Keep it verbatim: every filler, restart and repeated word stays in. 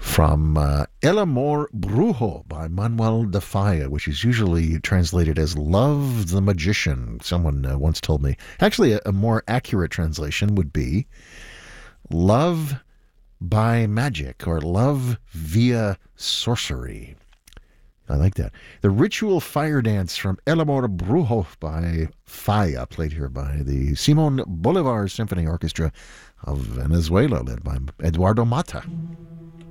from uh, El Amor Brujo by Manuel de Falla, which is usually translated as Love the Magician. Someone uh, once told me. Actually, a, a more accurate translation would be Love by Magic or Love via Sorcery. I like that. The Ritual Fire Dance from El Amor Brujo by Falla, played here by the Simon Bolivar Symphony Orchestra of Venezuela, led by Eduardo Mata.